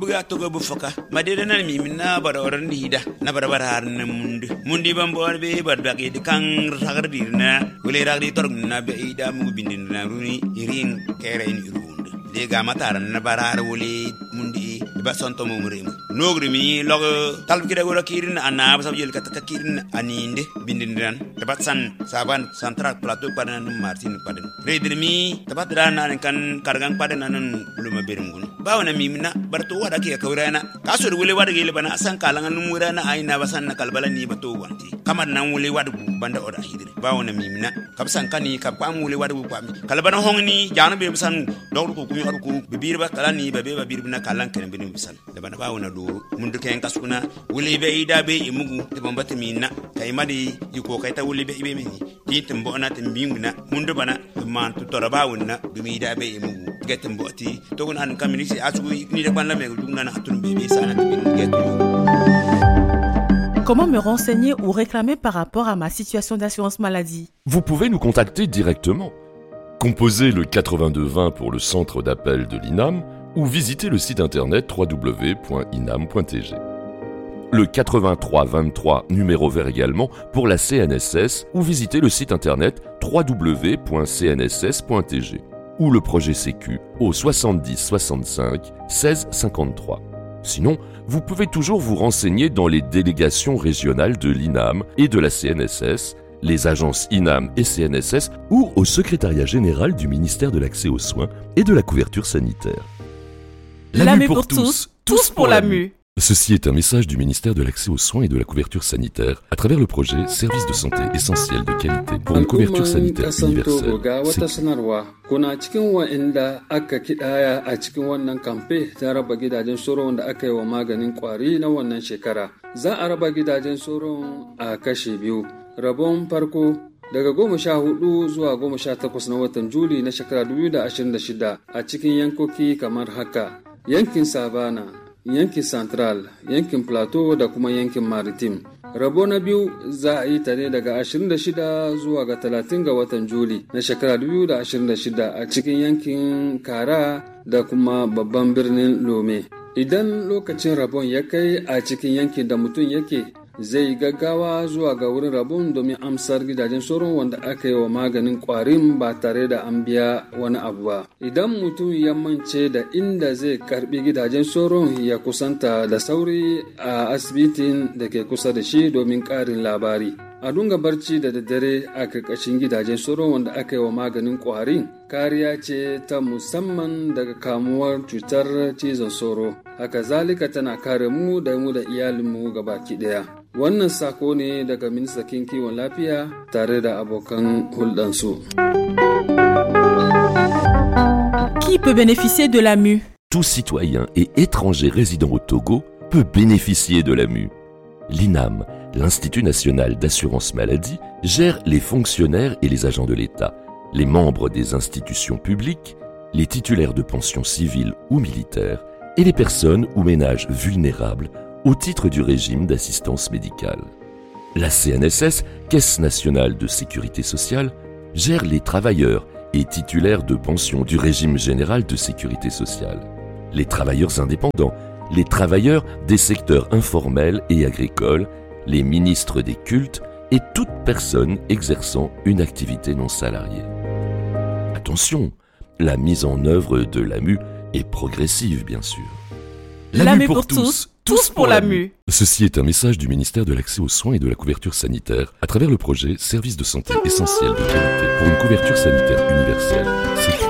buga to go bufoka madede nan mi minna bara oran dida na bara bara har na mundi bambo be bar bagi de kan ragardi na wele ragdi tor na be ida mu bindin na runi irin kere ni runde de ga matar na bara har wele mundi ba sonto mo murim nogri mi log talb kida go kirin ana ba sabjel kat kirin aninde bindin dan tabat san saban central plateau padan martin padan redir mi tabat dana kan kargang padan nan buluma berum bawna mi minna barto wada ke kawrana kasur wule wada gele bana san kalangan numurana aina basan na kalbala ni bato wanti kamar nan wule wada banda oda hidire bawna mi minna kabsan kani kapam wule wada bu pami kalbana hongni jana be basan dawru ko kumi arku bibir ba kalani babe babir bina kalan kan bin basan da bana bawna do mundu ken kasuna wule be ida be imugu te bambata minna kay madi yiko kay ta wule be ibe mi titim bona timbinguna mundu bana man to torabawna dumi ida be imugu getem boti to gon an kamini Comment me renseigner ou réclamer par rapport à ma situation d'assurance maladie? Vous pouvez nous contacter directement. Composez le 8220 pour le centre d'appel de l'INAM ou visitez le site internet www.inam.tg. Le 8323 numéro vert également pour la CNSS ou visitez le site internet www.cnss.tg. ou le projet Sécu au 70 65 16 53. Sinon, vous pouvez toujours vous renseigner dans les délégations régionales de l'INAM et de la CNSS, les agences INAM et CNSS ou au secrétariat général du ministère de l'Accès aux soins et de la couverture sanitaire. La MU pour tous, tous pour la MU. Ceci est un message du ministère de l'Accès aux soins et de la couverture sanitaire à travers le projet Service de santé essentiel de qualité pour une couverture sanitaire universelle. Kuna cikin wa'inda aka kidaya a cikin wannan kamfe ta raba gidajen soron da aka yi wa maganin kwari na wannan shekara. Za a raba gidajen soron a kashe biyu. Rabon farko daga 14 zuwa 18 na watan Juli na shekara 2026 a cikin yankoki kamar haka: yankin Savana, yankin Central, yankin Plateau da kuma yankin Maritime. Rabo na biyu za a yi ta ne daga 26 zuwa ga 30 ga watan Juli na shekara 2026 a cikin yankin Kara da kuma babban birnin Lome. Idan lokacin rabon ya kai a cikin yankin da mutum yake, zai gaggawa zuwa ga wurin rabon domin amsar gidajen sauron wanda aka yi wa maganin kwarin ba tare da an biya wani abu ba. Idan mutum ya mance da inda zai karbi gidajen sauron, ya kusanta da sauri a asibitin da ke kusa da shi domin karin labari. A dunga barci da daddare a karkashin gidajen sauron wanda aka yi wa maganin kwarin kariya ce ta musamman daga kamuwar cutar cizon sauro. Haka zalika tana kare mu da iyalinmu gabaki daya. Wannan sako ne daga ministan kiwon lafiya tare da abokan hulɗansu. Qui peut bénéficier de la MU? Tout citoyen et étranger résidant au Togo peut bénéficier de la MU. L'INAM, l'Institut national d'assurance maladie, gère les fonctionnaires et les agents de l'État, les membres des institutions publiques, les titulaires de pensions civiles ou militaires et les personnes ou ménages vulnérables au titre du régime d'assistance médicale. La CNSS, Caisse nationale de sécurité sociale, gère les travailleurs et titulaires de pensions du régime général de sécurité sociale, les travailleurs indépendants, les travailleurs des secteurs informels et agricoles, les ministres des cultes et toute personne exerçant une activité non salariée. Attention, la mise en œuvre de la MU est progressive, bien sûr. La MU pour tous, tous pour la MU. Ceci est un message du ministère de l'Accès aux soins et de la couverture sanitaire à travers le projet Service de santé essentiel de qualité pour une couverture sanitaire universelle.